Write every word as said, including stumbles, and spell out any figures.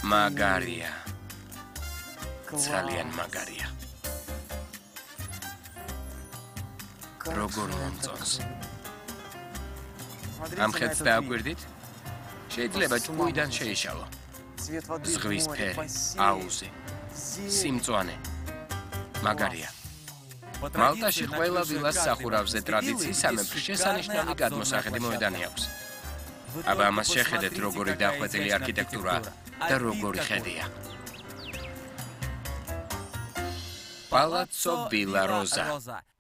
მაგარია. ძალიან მაგარია. როგორ მომწონს. ამ ხედს დააკვირდით? შეიძლება ჭკუიდან შეიშალო. ზღვის ფერი, აუზი, სიმწვანე. მაგარია. მალტაში ყველა ვილას სახურავზე ტრადიციისამებრ შესანიშნავი გადმოსახედი მოედანი აქვს. აბა ამას შეხედეთ, როგორი დახვეწილი არქიტექტურაა და როგორი ხედია. Palazzo Villa Rosa.